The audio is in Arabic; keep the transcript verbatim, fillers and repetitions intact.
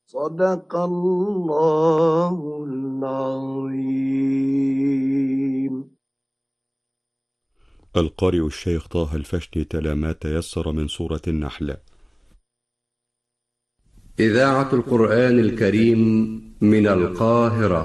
صدق الله العظيم. القارئ الشيخ طه الفشني تلا ما تيسر من سورة النحل. إذاعة القرآن الكريم من القاهرة.